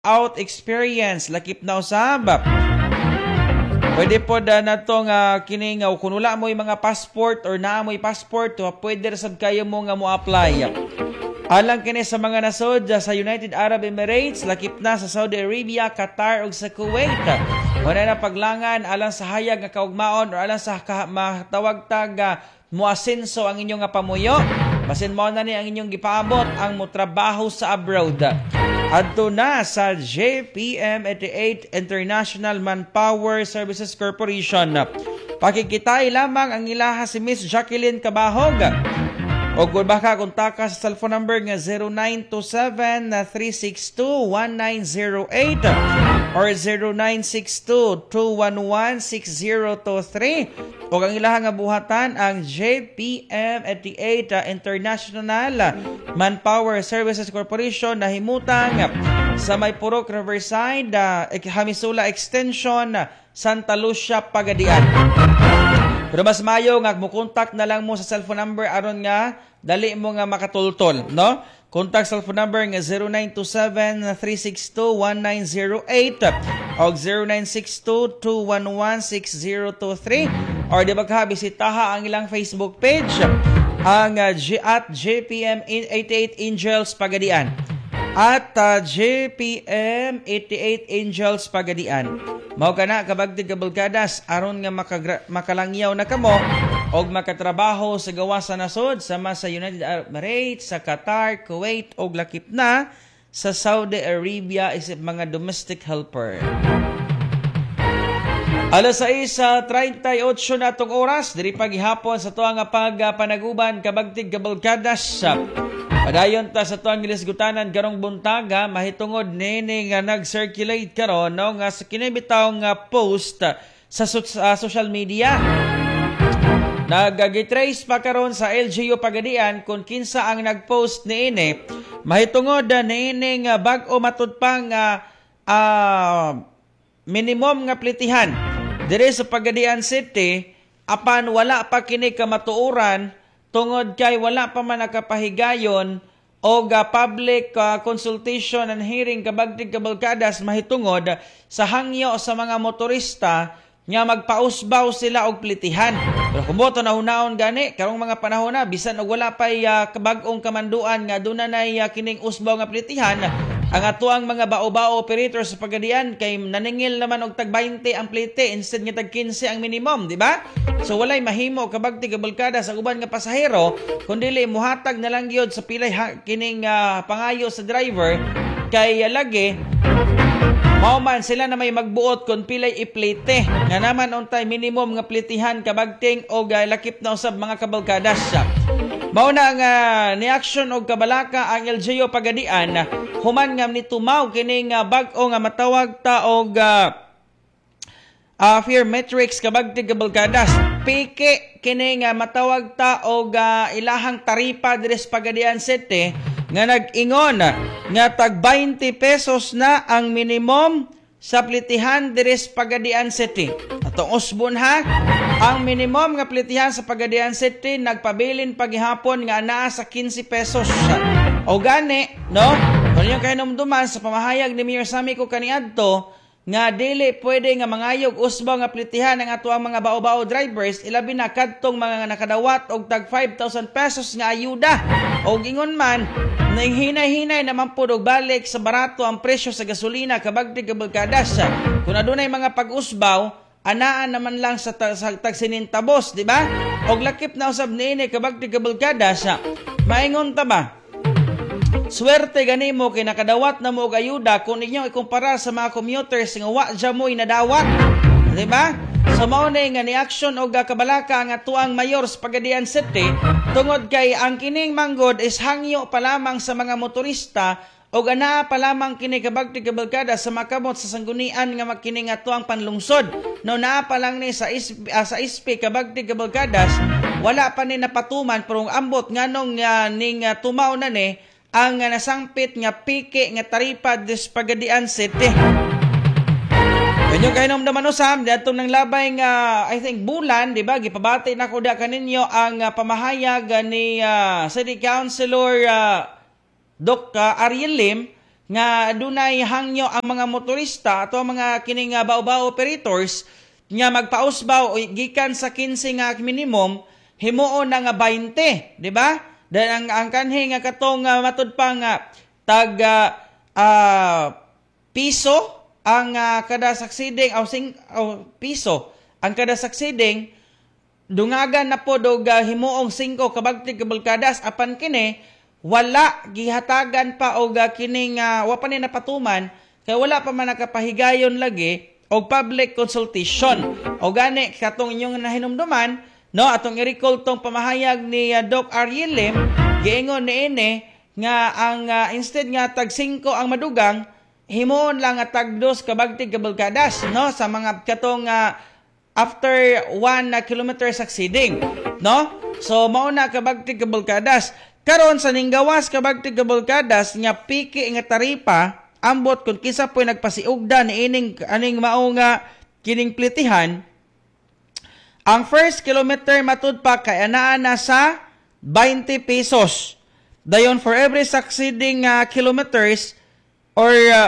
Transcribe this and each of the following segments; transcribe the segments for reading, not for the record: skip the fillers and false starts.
out experience lakip na usab. Pwede po na itong kining kung wala mo yung mga passport or naa mo yung passport, pwede rasad kayo mo nga mo apply. Alang kini sa mga nasod sa United Arab Emirates, lakip na sa Saudi Arabia, Qatar ug sa Kuwait. Wala na paglangan alang sa hayag nga kaugmaon or alang sa matawag tag muasenso ang inyong pamuyo. Basin mo na ni ang inyong gipaabot ang motrabaho sa abroad. Adto na sa JPM 88 International Manpower Services Corporation. Pakikitay lamang ang ilaha si Miss Jacqueline Cabahog. O kung baka kontaka sa cellphone number nga 0927-362-1908 or 0962-211-6023. O ang ilaha nga buhatan ang JPM 88 International Manpower Services Corporation na himutang sa May Purok Riverside, Hamisula Extension, Santa Lucia, Pagadian. Pero mas mayo nga mo-contact na lang mo sa cellphone number aron nga dali mo nga makatultol, no? Contact cellphone number nga 0927-362-1908 o 0962-211-6023 or di ba bisitaha ang ilang Facebook page ang at JPM 88 Angels Pagadian at JPM 88 Angels Pagadian. Mao kana kabagtig kabalgadas aron nga makalangyaw na kamo og makatrabaho sa gawa sa nasod sama sa United Arab Emirates, sa Qatar, Kuwait og lakip na sa Saudi Arabia isip mga domestic helper. Alas 6:38 na itong oras, diri paghihapon sa tuwa nga panaguban kabagtig kabalgadas. Padayon ta sa tuwang gilisgutanan karong buntaga, mahitungod nini nga nag-circulate karon no nga sa kinibitaw nga post sa social media. Nagagitrace pa karon sa LGU Pagadian kung kinsa ang nag-post niini. Mahitungod niini nga bag-o matud pang minimum nga plitihan diri sa Pagadian City apan wala pa kini ka matuoran tungod kay wala pa man nakapahigayon o public consultation and hearing kabagtig kabalkadas mahitungod sa hangyo sa mga motorista nga magpausbaw sila og plitihan. Pero kumoto na hunaon gani karong mga panahon na bisan og wala pay kabag-ong kamanduan nga dunay kining usbaw nga plitihan, ang atuang mga bao-bao operators sa Pagadian kay naningil naman og tag 20 ang plite instead nga tag 15 ang minimum, di ba? So walay mahimo kabagtig kabalkada sa uban nga pasahero kundi muhatag na lang gyud sa pilay kining pangayo sa driver kay lagi mao man sila na may magbuot kung pilay iplite nga naman untay minimum nga plitihan kabagting o lakip na usab mga kabalkadas. Mao na nga ni-action og kabalaka ang LGU Pagadian human nga nitumaw kining bag-o nga matawag ta og fear metrics kabagtig kabalkadas. Piki kini nga matawag ta og ilahang taripa diri sa Pagadian City nga nag-ingon nga tag 20 pesos na ang minimum sa plitihan diri sa Pagadian City. Atong usbon ha, ang minimum nga plitihan sa Pagadian City nagpabilin paghihapon nga naa sa 15 pesos. O gani, no? Kung yung kayo namduman sa pamahayag ni Mayor Sammy ko kaniadto nga dili pwede nga mangayog usbaw nga plitihan ng ato ang mga bao-bao drivers ilabi na kadtong mga nakadawat og tag 5,000 pesos nga ayuda. O gingon man nang hinay-hinay naman po og balik sa barato ang presyo sa gasolina kabagtig kabalkadas. Kung adunay mga pag-usbaw, anaan naman lang sa tag sinintabos, di ba? Og lakip na usab niini kabagtig kabalkadas. Maingon ta ba? Swerte gani mo kay nakadawat na mo og ayuda kung inyong ikumpara sa mga commuters nga wa dya mo'y nadawat. Di ba? So mao na nga ni action og kabalaka ang atuang mayor sa Pagadian City tungod kay ang kining manggod is hangyo pa lamang sa mga motorista o anaa pa lamang kini kabagtig kabalkada sa makamot sa sanggunian nga makining atuang panlungsod. No naa pa lang ni sa SP kabagtig kabalkadas wala pa ni napatuman pero ambot nganong ning tumaw na ni ang nasangpit nga piki nga taripa des Pagadian City. Kanyo kayo naman usam, datong nang labay nga, I think, bulan, di ba? Gipabati na ko da kaninyo ang pamahayag ni City Councilor Doc Ariel Lim nga dunay hangyo ang mga motorista ato mga kining bao-bao operators nga magpausbaw gikan sa 15 nga minimum himuon na nga 20, di ba? Dahil ang kanhi nga katong matud pa nga tag piso ang kada succeeding piso ang kada succeeding dungagan na po dog himuong 5 kabagtig kabulkadas apan kini wala gihatagan pa og kining wa pa ni napatuman kay wala pa man nakapahigayon lagi og public consultation. O gani katong inyong nahinumduman, no, atong i-recall tong pamahayag ni Doc Ariel Lim, giingon niini nga ang instead nga tag 5 ang madugang, himuon lang nga tag 2 kabagtig kabulkadas, no, sa mga katong after 1 kilometer succeeding, no? So mao na kabagtig kabulkadas. Karon sa ninggawas kabagtig kabulkadas nga piki nga taripa ambot kung kisa po'y nagpasiugda ni aning mao nga kining plitihan, ang first kilometer matud pa kay anaa na sa 20 pesos. Dayon for every succeeding kilometers or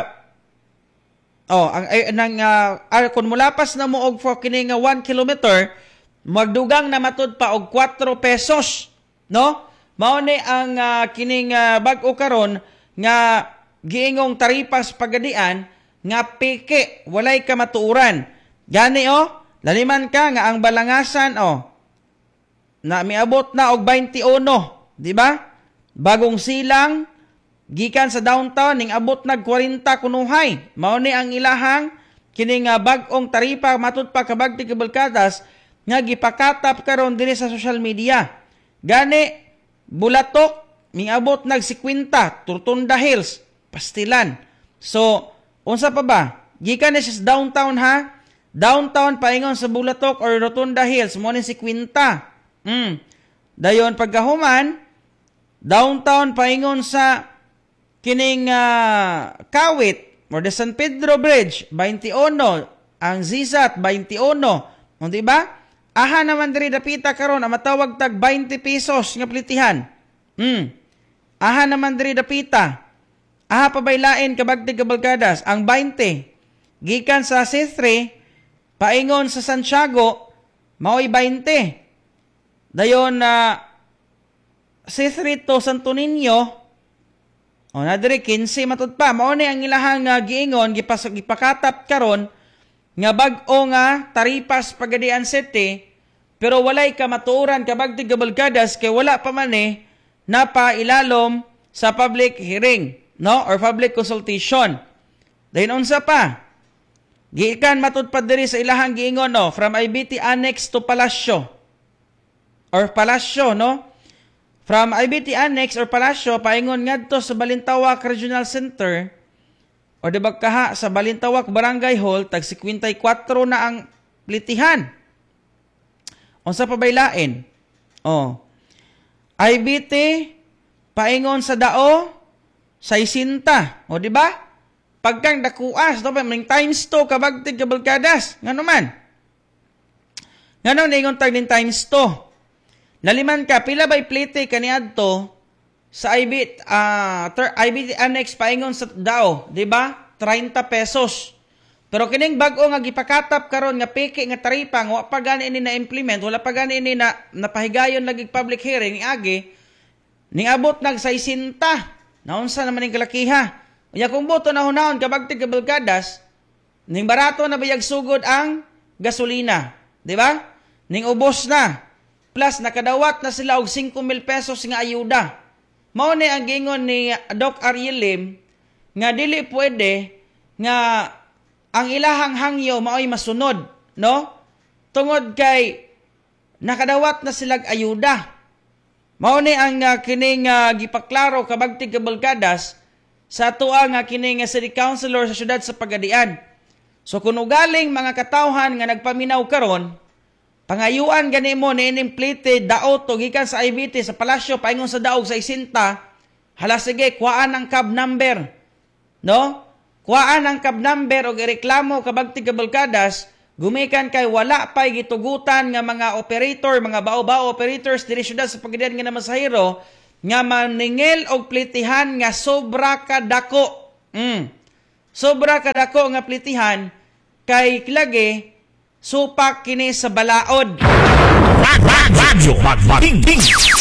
kung mulapas na mo og for kining 1 kilometer, magdugang na matud pa og 4 pesos, no? Mao ni ang kining bag-o karon nga giingong taripas pagadian nga piki walay ka matuuran. Gani laliman ka nga ang balangasan na miabot na og 21, di ba? Bagong silang gikan sa downtown ning abot nag 40 kunuhay. Mao ni ang ilahang kining bag-ong taripa matud pa kabagtig kabulkadas nga gipakatap karon dinhi sa social media. Gani Bulatok miabot nag 50, Turtunda Hills Pastilan. So, unsa pa ba? Gikan na siya sa downtown ha? Downtown paingon sa Bulatok or Rotunda Hills, mo ni 50. Dayon pagkahuman, downtown paingon sa kining Kawit or the San Pedro Bridge, 21. Ang Zizat, 21. O diba? Aha naman diri dapita karon ang matawag tag 20 pesos nga plitihan. Aha naman diri dapita. Aha pabaylain kabagtig kabulkadas ang 20 gikan sa C3 paingon sa Santiago mao'y 20. Dayon C3 to Santo Niño na diri 15 matud pa. Mao ni ang ilahang giingon gipakatap karon nga bag-o nga taripas Pagadian City pero walay ka matuoran kabagtig kabulkadas kay wala pa man napailalom sa public hearing, no, or public consultation. Dayon unsa pa? Gikan matud pa diri sa ilahang giingon from IBT Annex to Palasyo or Palasyo, no? From IBT Annex or Palasyo paingon ngadto sa Balintawak Regional Center o di ba kaha sa Balintawak Barangay Hall tag 54 na ang plitihan. Unsa pa baylain? IBT paingon sa Dao 60. O di ba? Pagkang dakuas, no, may times 2 kabagtig kabulkadas. Ngano man? Ngano ningon tag din times 2. Naliman ka pila bay plite kaniadto sa IBT Annex paingon sa Dao, di ba? 30 pesos. Pero kining bag-o nga gipakatap karon nga piki nga taripa nga wa pa gani ini na implement, wala pa gani ini na napahigayon lagi public hearing agi ning abot nag 60. Naunsa naman ning kalakiha. Unya kung boto na hunahon kabagtig kabulkadas, ning barato na bayag sugod ang gasolina, di ba? Ning ubos na. Plus nakadawat na sila og 5,000 pesos nga ayuda. Mao ni ang gingon ni Doc Ariel Lim nga dili pwede nga ang ilahang hangyo mao'y masunod, no? Tungod kay nakadawat na silag ayuda. Mao ni ang kining gipaklaro kabagtig kabulkadas sa atoa nga kining city councilor sa syudad sa Pagadian. So kung ugaling mga katawhan nga nagpaminaw karon, pangayuan gani mo ni ining plite Dao to gikan sa IBT sa palasyo paingon sa daog sa 60. Hala sige, kuhaan ang cab number, no? Kuhaan ang cab number og ireklamo kabagtig kabulkadas, gumikan kay wala pay gitugutan nga mga operator, mga bao-bao operators diri syudad sa Pagadian nga namasahero nga maningil og plitihan nga sobra kadako. Sobra kadako nga plitihan kay klage supak kini sa balaod. Radyo Magbating.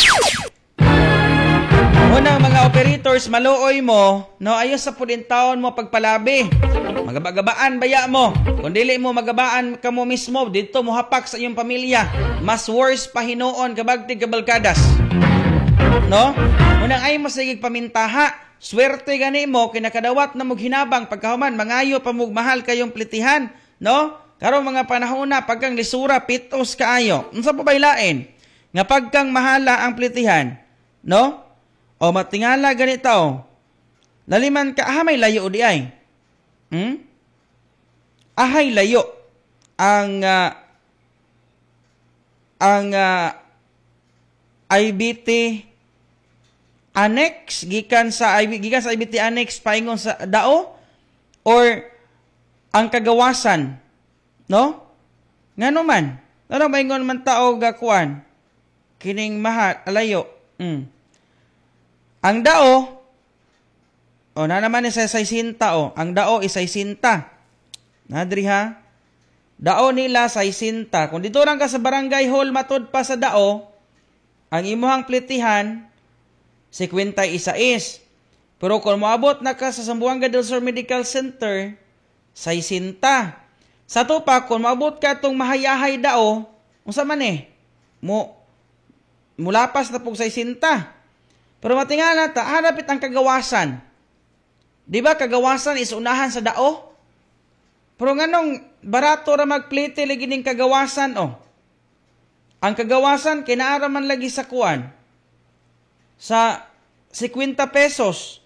Unang mga operators, maluoy mo, no, ayos sa pudin taon mo pagpalabi. Magabagabaan baya mo. Kung dili mo magabaan ka mo mismo, dito mo hapak sa iyong pamilya. Mas worse pa hinuon kabagtig kabalkadas. No? Unang ay mo sigig pamintaha. Swerte gani mo, kinakadawat na mughinabang pagkahuman, mangayo pa mugmahal kayong plitihan. No? Karong mga panahon na, pagkang lisura, pitos kaayo. Unsa pa baylain? Nga pagkang mahala ang plitihan. No? O matingala ganito, laliman ka, may layo di ay. Ahay layo ang IBT Annex gikan sa IBT Annex paingon sa dao or ang kagawasan, no? Ngano man? Ano maingon man tao gakuan? Kining mahal alayo. Ang dao, na naman isa 60 ang dao is 60. Nadri ha? Dao nila 60. Kung dito lang ka sa barangay hall matod pa sa dao, ang imuhang plitihan, 51 is. Pero kung moabot na ka sa Zamboanga del Sur Medical Center, 60. Sa tupa, kung moabot ka itong mahayahay dao, unsa man mulapas na pong 60. Pero matingala ta, hanapit ang kagawasan. Di ba kagawasan is unahan sa dao? Pero nganong barato ra magplite lagi ning kagawasan Ang kagawasan kinaara man lagi sa kuan. Sa 50 pesos.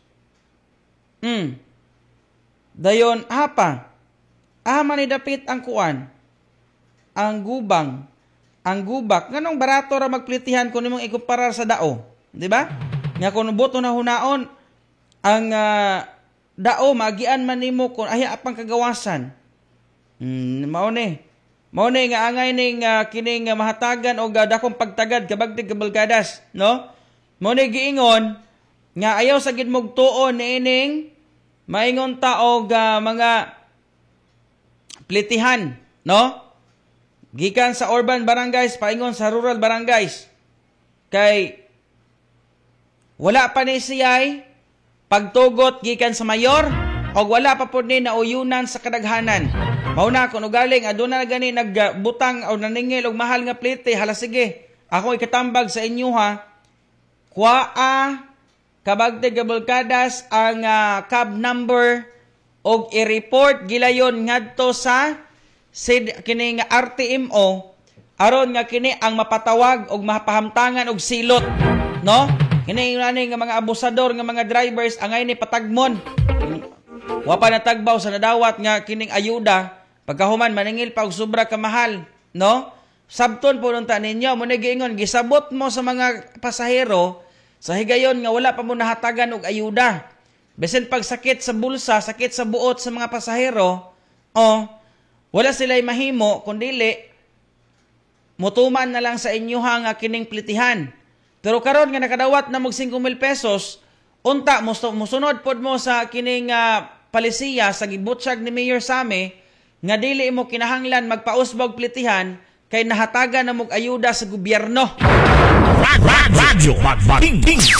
Dayon apa? Man idapit ang kuan. Ang gubang, ang gubak. Nganong barato ra magplitihan kung imong ikumparar sa dao, di ba? Nga kung boto na hunaon, ang dao, magian man nimo kung ahya apang kagawasan. Mao ni nga angay ning kining mahatagan o dakong pagtagad kabagtig kabalkadas, no? Mao ni giingon nga ayaw sa gid mog tuon niining maingon ta og mga plitihan, no? Gikan sa urban barangays paingon sa rural barangays. Kay wala pa ni siya'y pagtugot gikan sa mayor o wala pa po ni nauyunan sa kadaghanan. Mauna kung ugaling aduna na gani nagbutang o naningil og mahal nga plite, hala sige, ako ikatambag sa inyo ha. Kuaa kabagtig kabalkadas ang cab number og i-report gilayon ngadto sa kini nga RTMO aron nga kini ang mapatawag og mapahamtangan og silot, no? Kini nga mga abusador nga mga drivers angay ni patagmon. Wa pa natagbaw sa nadawat nga kining ayuda pagkahuman maningil pa og sobra ka mahal, no? Sabton po nung ninyo mo nagiingon gisabot mo sa mga pasahero sa higayon nga wala pa mo nahatagan og ayuda. Besen pag sakit sa bulsa, sakit sa buot sa mga pasahero, wala sila'y mahimo kundili mutuman na lang sa inyo nga kining plitihan. Pero karon nga nakadawat na mog 5,000 pesos, unta musunod pod mo sa kining palisiya sa gibutsyag ni Mayor Same nga dili mo kinahanglan magpausbog plitihan kay nahatagan na mog ayuda sa gobyerno. Radyo Magbating.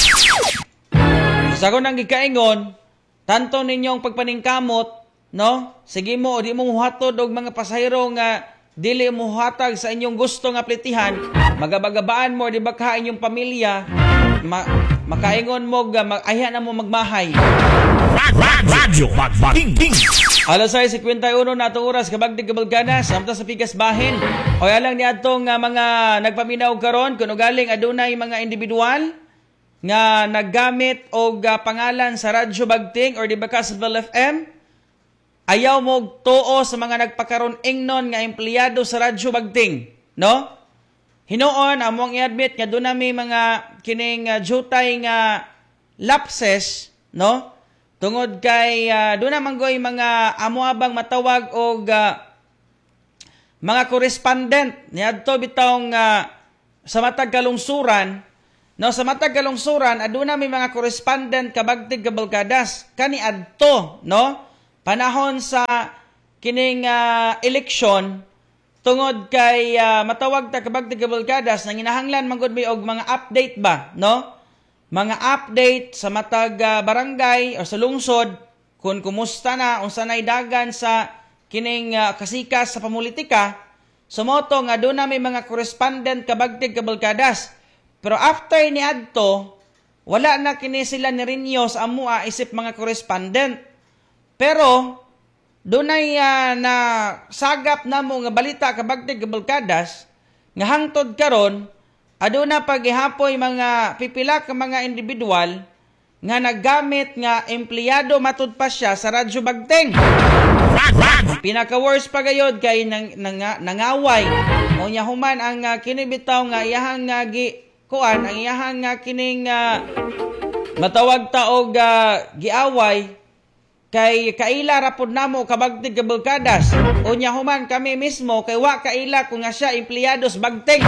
Sa nang gikaingon, tanto ninyong pagpaningkamot, no? Sige mo, di mo muhatod og mga pasahero nga dili mo hatag sa inyong gusto nga plitihan, magabagabaan mo, di ba ka inyong pamilya, makaingon mo, ahya na mo magmahay. Radyo Magbating. Alas 6:51 na itong oras, kabagdig kabalkadas, samta sa pikas bahin. O alang niya itong mga nagpaminaw karon kung galing adunay mga individual nga naggamit og pangalan sa Radyo Bagting or di ba Casabel FM, ayaw mo tuo sa mga nagpakaron ingnon nga empleyado sa Radyo Bagting, no? Hinoon among i-admit nga doon na may mga kining jutay nga lapses, no? Tungod kay doon na manggoy mga amuabang matawag og mga correspondent niadto bitong sa matag kalungsuran No, sa matag kalungsuran, aduna may mga correspondent kabagtig kabalkadas. Kani adto, no? Panahon sa kining eleksyon, tungod kay matawag ta kabagtig kabalkadas, nang inahanglan manggod may og mga update ba, no? Mga update sa matag barangay o sa lungsod, kung kumusta na, unsa nay dagan sa kining kasikas sa pamulitika, sumoto nga doon na may mga correspondent kabagtig kabalkadas. Pero after ni adto, wala na kini sila ni Rinyo sa amua isip mga correspondent. Pero doon ay na sagap na mo nga balita kabagtig kabalkadas nga hangtod karon aduna paghihapoy mga pipila ka mga individual nga naggamit nga empleyado matud pa siya sa Radyo Bagteng. Pinaka-worst pa gayod kay nangaway. O nya human ang kinibitaw nga iyahang ang iyahang kining matawag ta og giaway kay kaila rapod namo kabagtig kabalkadas. O nya human kami mismo kay wa kaila kung nga siya empleyados Bagteng.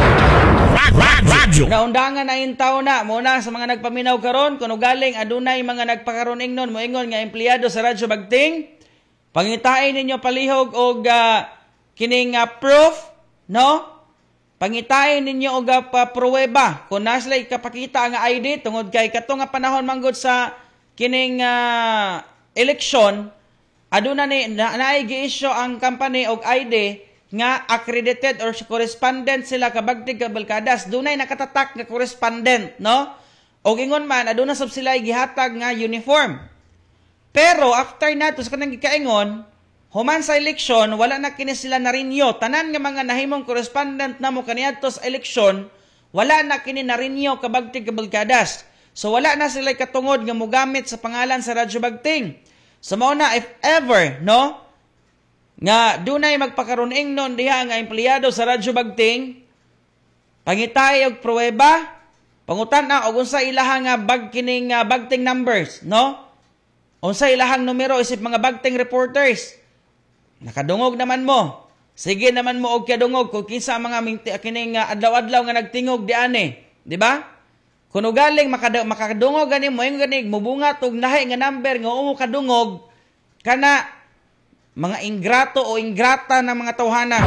Naundangan na intaw na muna sa mga nagpaminaw karon kuno galing adunay mga nagpakaron ingnon moingon nga empleyado sa Radyo Bagteng. Pangitain ninyo palihog og kining proof, no? Pangitain ninyo og pruweba kung nasla ikapakita nga ID tungod kay kato nga panahon manggod sa kining eleksyon aduna ni naay gi-issue ang company og ID nga accredited or correspondent sila kabagtig kabalkadas. Dunay nakatatak nga correspondent, no? Og ingon man aduna sab sila gihatag nga uniform. Pero after nato sa kanang gikaingon, human sa eleksyon, wala na kini sila narinyo. Tanan nga mga nahimong correspondent namo kaniadto sa eleksyon, wala na kini narinyo kabagtig kabalkadas. So wala na sila katungod nga mogamit sa pangalan sa Radyo Bagteng. So mao na if ever, no? Nga dunay magpakaron ingnon diha nga empleyado sa Radyo Bagteng, pangitay og pruweba, pangutan-a og unsa ilahang kining Bagteng numbers, no? Unsa ilahang numero isip mga Bagteng reporters. Nakadungog naman mo. Sige naman mo og kadungog kung kinsa mga kining adlaw-adlaw nga nagtingog diane, di ba? Kuno galing makadungog gani mo ganig mubungat og nahi nga number nga umo kadungog kana mga ingrato o ingrata ng mga tawhana.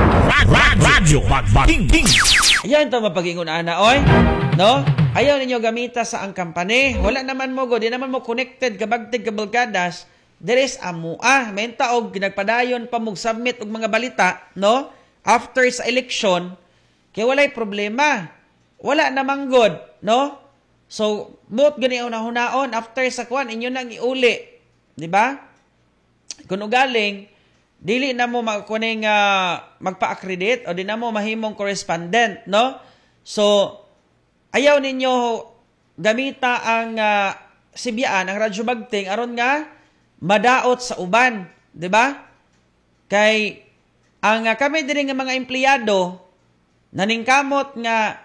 Radyo Bagbating. Ayan ito mapagingon ana, oy. No? Ayaw ninyo gamita sa ang kampane. Wala naman mo go. Di naman mo connected kabagtig kabalkadas. There is amua. Menta og ginagpadayon pa mong submit og mga balita. No? After sa election. Kaya walay problema. Wala namang good. No? So, buot gani una-hunaon. After sa kwan, inyo nang iuli. Di ba? Kung galing, dili na mo kuning magpa-accredit o di na mo mahimong correspondent, no? So, ayaw ninyo gamita ang sibyaan, ang Radyo Bagteng aron nga madaot sa uban, di ba? Kay ang kami din nga mga empleyado naningkamot nga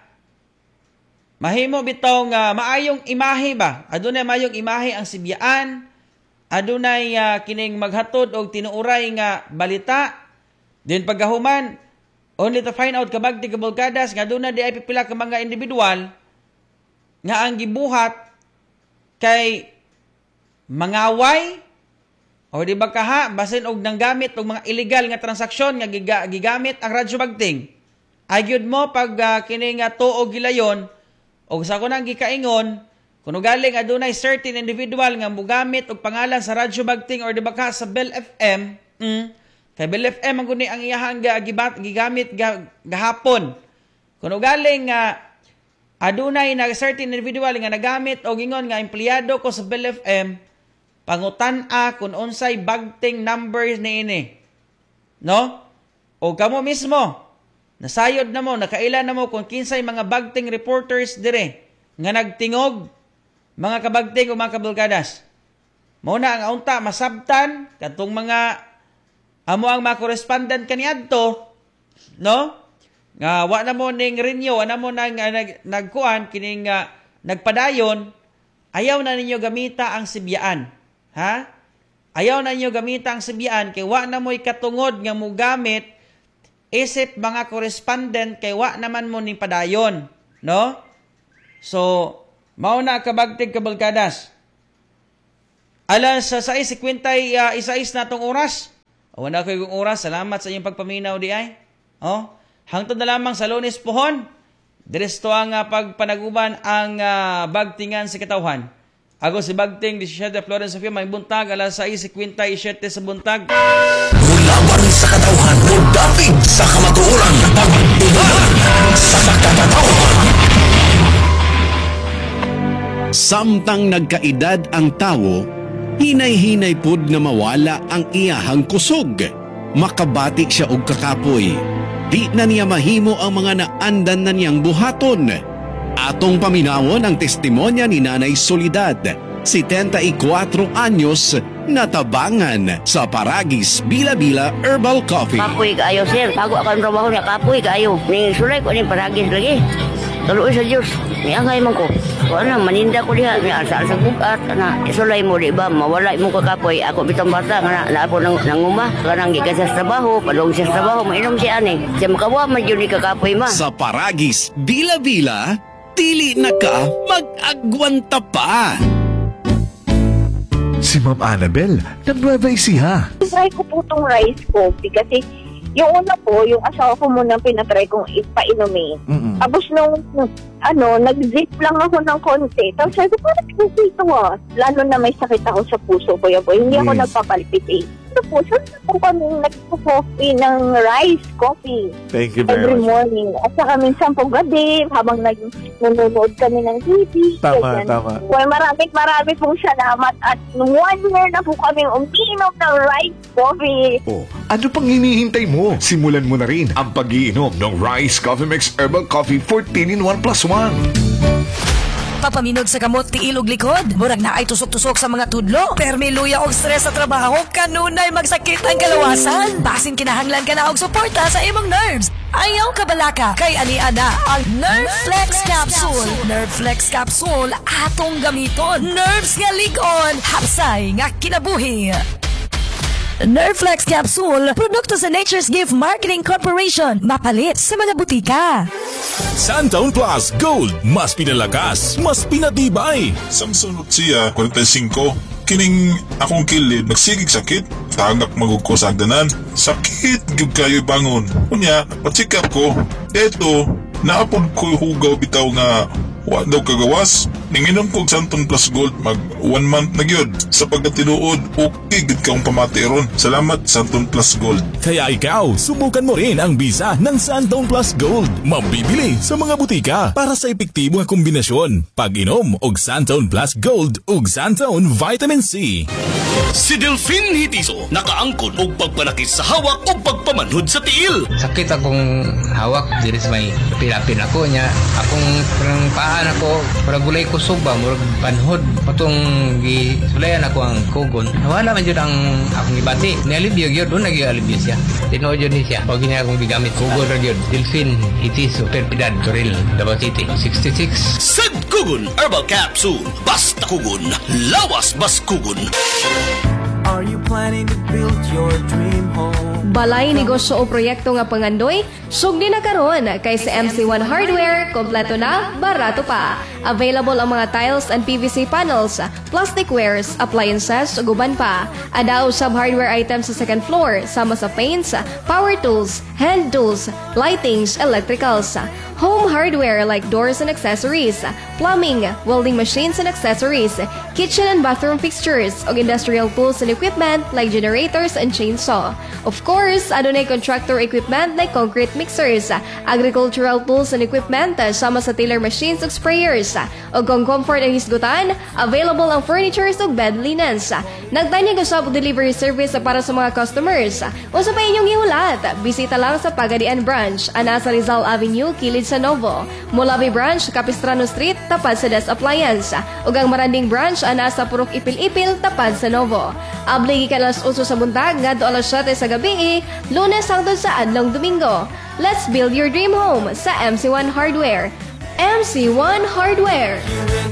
mahimo bitaw nga maayong imahe ba? Adunay maayong imahe ang sibyaan. Adunay kining maghatod og tinuuray nga balita. Din pagkahuman, only to find out kabagtig kabalkadas nga aduna di ay pipila ka mga individual nga ang gibuhat kay mangaway o di ba kaha basin og nanggamit og mga illegal nga transaksyon nga gigamit ang Radyo Bagteng. Agyud mo pag kining tuog gilayon og sa kunang gikaingon kuno galing adunay certain individual nga mogamit og pangalan sa Radyo Bagteng or di ba ka sa Bell FM, kay Bell FM ang guni ang iyahang gigamit gahapon. Kuno galing adunay na certain individual nga nagamit og ingon nga empleyado ko sa Bell FM, pangutan-a kung unsay Bagteng numbers niini. No? O kamo mismo, nasayod na mo, nakaila na mo kung kinsay mga Bagteng reporters dire nga nagtingog mga kabagteng o mga kabalkadas. Muna ang aunta masabtan katong mga amo ang mga correspondent kaniadto, no? Nga wa na mo ning renew, wa na mo nang nagkuan kining nagpadayon, ayaw na ninyo gamita ang sibyaan. Ha? Ayaw na ninyo gamita ang sibyaan kay wa na mo'y katungod nga mo gamit isip mga correspondent kay wa naman mo ning padayon, no? So, mauna kabagtig kabalkadas. Alas sa 6:50 isa-is na tong oras. Wala ko yung oras. Salamat sa inyong pagpaminaw di ay. Hangtod na lamang sa Lunes pohon. Diresto ang pagpanaguban ang bagtingan sa katawhan. Ako si Bagting, 17 Florence Sofia, may buntag, alas 6:57 sa buntag. Mulaban sa katawhan, mudapig sa kamatuoran, pagtunan sa katawhan. Samtang nagkaedad ang tawo, hinay-hinay pud nga mawala ang iyahang kusog. Makabati siya og kakapoy. Di na niya mahimo ang mga naandan na niyang buhaton. Atong paminawon ang testimonya ni Nanay Soledad, 74 anyos, natabangan sa Paragis Bila-Bila Herbal Coffee. Kapoy kaayo, sir. Bago ako ang trabaho niya, kapoy kaayo. Ning sulay ko ning Paragis lagi. Tuloy sa Diyos. Niangay man ko. Kung ano, maninda ko diha. Niasa sa bukat. Isulay mo, di ba? Mawala mo ka kapoy. Ako bitang bata. Na ako nanguma. Kanang gikas sa trabaho. Padong siya sa trabaho. Mainom siya ani. Siya makawa man yun ni kakapoy ma. Sa Paragis Bila-Bila, dili na ka mag-agwanta pa. Si Ma'am Annabel, ng Nueva Ecija. Try ko po itong rice coffee kasi yung una po, yung asawa ko muna pinatry kong ipainumin. Tapos nung nag-zip lang ako ng konti. Tapos sabi ko, parang ito lalo na may sakit ako sa puso ko. Hindi ako nagpapalpitate. Po, saan po kami nagpo-coffee ng rice coffee Thank you very every much. morning. At saka minsan po gabi, habang nanonood kami ng TV. Tama, ganyan. tama. Well, marami pong salamat. At 1 year na po kami umiinom ng rice coffee. Oh, ano pang hinihintay mo? Simulan mo na rin ang pag-iinom ng Rice Coffee Mix Herbal Coffee 14-in-1 + 1. Papaminog sa kamot ti ilog likod. Murag na ay tusok-tusok sa mga tudlo. Permi luya og stress sa trabaho. Kanunay magsakit ang kalawasan. Basin kinahanglan ka na og suporta sa imong nerves. Ayaw ka balaka kay ani-ana ang Nerveflex Capsule. Nerveflex Capsule atong gamiton. Nerves nga ligon. Hapsay nga kinabuhi. Nerveflex Capsule, produkto sa Nature's Gift Marketing Corporation. Mapalit sa mga butika. Santaon Plus Gold, mas pinalakas, mas pinatibay. Samson siya, 45. Kining akong kilid, nagsigig sakit. Tagak magugko sa agdanan. Sakit, gyud kayo bangon. Kunya, pa-check up ko. Eto, naapod ko hugaw bitaw nga wa daw kagawas. Ninginom ko Santon Plus Gold mag 1 month na gyud. Sa pagkatinuod, okay gid kaong pamatiron. Salamat Santon Plus Gold. Kaya ikaw, subukan mo rin ang bisa ng Santaon Plus Gold. Mabibili sa mga butika para sa epektibo nga kombinasyon. Pag-inom og Santaon Plus Gold ug Santaon Vitamin C. Si Delphine Hitiso nakaangkon og pagpanakit sa hawak o pagpamanhod sa tiil. Sakit akong hawak diri sa may pilapin ako niya. Akong parang paan ako, parang gulay ko suba, murag panhod. Patong gisulayan ako ang kugon. Wala man jud ang akong ibati. Nialibyo gyud, doon nag-alibyo siya. Tinuod yun niya. Pag gina akong gigamit kugon ra gyud. Delphine Hitiso, Perpidad, Toril, Davao City, 66. Sad Kugon Herbal Capsule. Basta kugon, lawas bas kugon. Are you planning to build your dream home? Balay negosyo o proyekto nga pangandoy, sugdi na karon kay sa MC1 Hardware, kompleto na, barato pa. Available ang mga tiles and PVC panels, plastic wares, appliances, ug uban pa. Adao sub hardware items sa second floor, sama sa paints, power tools, hand tools, lightings, electricals. Home hardware like doors and accessories, plumbing, welding machines and accessories, kitchen and bathroom fixtures, ug industrial tools and equipment like generators and chainsaw. Of course, adunay contractor equipment like concrete mixers, agricultural tools and equipment, sama sa tiller machines ug sprayers. Ug kung comfort ang hisgutan, available ang furnitures ug bed linens. Nagtanyag usab og delivery service para sa mga customers. Usa pa inyong ihulat, bisita lang sa Pagadian Branch, ana sa Rizal Avenue, kilid sa Novo. Mulabi Branch, Capistrano Street, tapad sa Des Appliance. Ug ang Maranding Branch, ana sa Purok Ipil-Ipil, tapad sa Novo. Abli gikan alas 8 sa buntag ngadto alas 7 sa gabi, Lunes hangtod sa adlong Domingo. Let's build your dream home sa MC1 Hardware. MC1 Hardware.